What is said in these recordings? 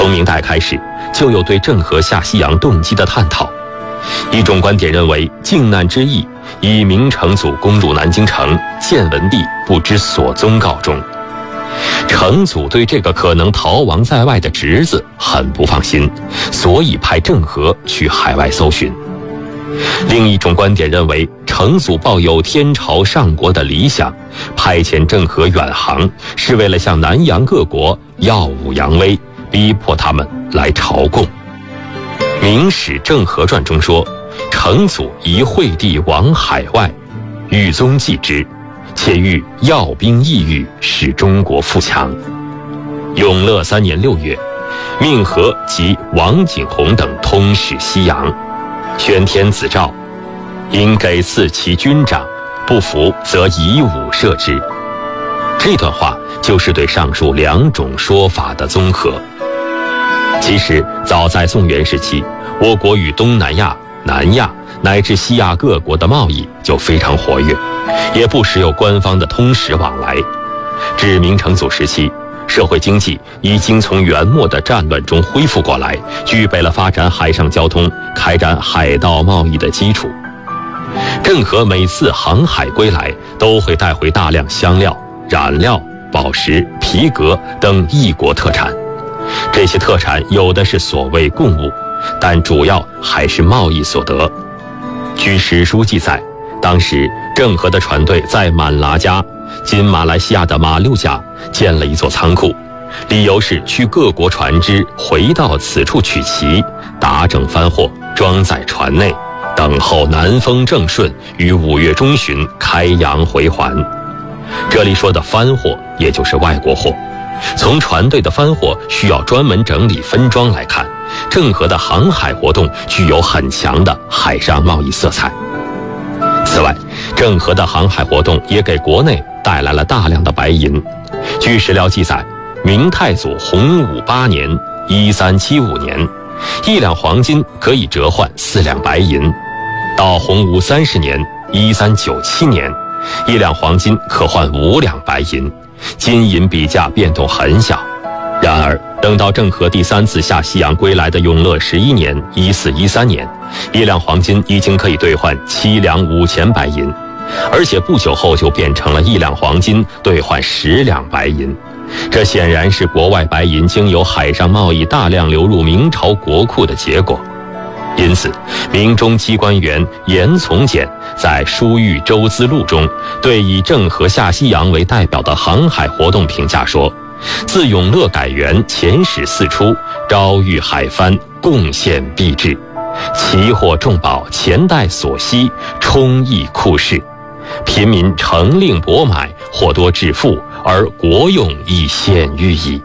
从明代开始，就有对郑和下西洋动机的探讨。一种观点认为，靖难之役以明成祖攻入南京城，建文帝不知所踪告终。成祖对这个可能逃亡在外的侄子很不放心，所以派郑和去海外搜寻。另一种观点认为，成祖抱有天朝上国的理想，派遣郑和远航，是为了向南洋各国耀武扬威，逼迫他们来朝贡。《明史郑和传》中说，成祖疑惠帝往海外，豫宗忌之，且欲耀兵抑郁，使中国富强。永乐3年6月，命和及王景洪等通使西洋，宣天子诏，应给赐其军长，不服则以武射之。这段话就是对上述两种说法的综合。其实早在宋元时期，我国与东南亚、南亚乃至西亚各国的贸易就非常活跃，也不时有官方的通使往来。至明成祖时期，社会经济已经从元末的战乱中恢复过来，具备了发展海上交通、开展海盗贸易的基础。郑和每次航海归来，都会带回大量香料、染料、宝石、皮革等异国特产。这些特产有的是所谓贡物，但主要还是贸易所得。据史书记载，当时郑和的船队在满剌加（今马来西亚的马六甲）建了一座仓库，理由是去各国船只回到此处取齐，打整帆货，装载船内，等候南风正顺，于5月中旬开洋回还。这里说的帆货，也就是外国货。从船队的帆货需要专门整理分装来看，郑和的航海活动具有很强的海上贸易色彩。此外，郑和的航海活动也给国内带来了大量的白银。据史料记载，明太祖洪武8年1375年，1两黄金可以折换4两白银；到洪武30年1397年，1两黄金可换5两白银。金银比价变动很小。然而等到郑和第3次下西洋归来的永乐11年1413年，1两黄金已经可以兑换7两5钱白银，而且不久后就变成了1两黄金兑换10两白银。这显然是国外白银经由海上贸易大量流入明朝国库的结果。因此，明中期官员严从简在《书豫州资录》中对以郑和下西洋为代表的航海活动评价说：自永乐改元遣使四出，招遇海藩，贡献币制，奇货重宝，钱袋所稀，充溢库室，贫民乘令博买，或多致富，而国用亦显愈矣。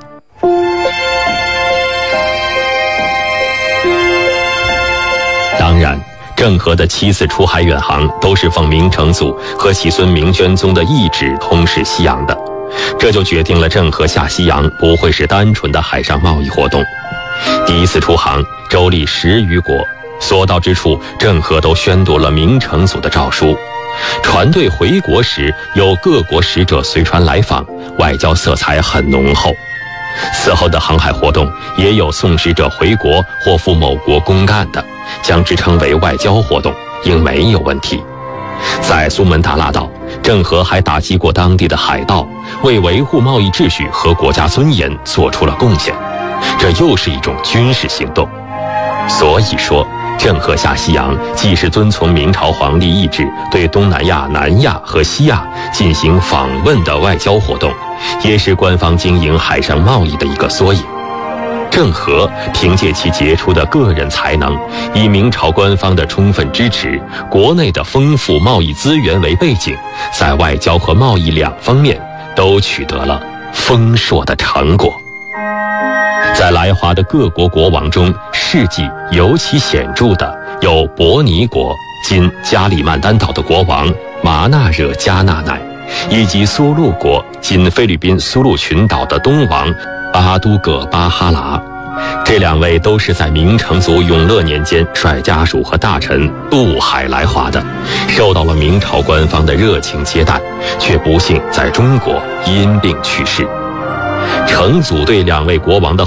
当然，郑和的7次出海远航都是奉明成祖和其孙明宣宗的懿旨通使西洋的，这就决定了郑和下西洋不会是单纯的海上贸易活动。第一次出航，周历10余国，所到之处，郑和都宣读了明成祖的诏书。船队回国时，有各国使者随船来访，外交色彩很浓厚。此后的航海活动也有送使者回国或赴某国公干的，将之称为外交活动，应没有问题。在苏门答腊岛，郑和还打击过当地的海盗，为维护贸易秩序和国家尊严做出了贡献，这又是一种军事行动。所以说，郑和下西洋既是遵从明朝皇帝懿旨对东南亚、南亚和西亚进行访问的外交活动，也是官方经营海上贸易的一个缩影。郑和凭借其杰出的个人才能，以明朝官方的充分支持，国内的丰富贸易资源为背景，在外交和贸易两方面都取得了丰硕的成果。在来华的各国国王中，事迹尤其显著的有伯尼国（今加里曼丹岛的国王马纳惹加纳乃），以及苏禄国（今菲律宾苏禄群岛的东王巴都葛巴哈拉）。这2位都是在明成祖永乐年间率家属和大臣渡海来华的，受到了明朝官方的热情接待，却不幸在中国因病去世。成祖对2位国王的